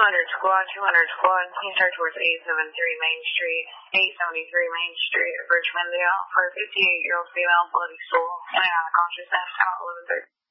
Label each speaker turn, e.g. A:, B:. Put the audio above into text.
A: 200 squad, can you start towards 873 Main Street, 873 Main Street, Richmondale, for a 58-year-old female, bloody soul, unconsciousness, out 11:30.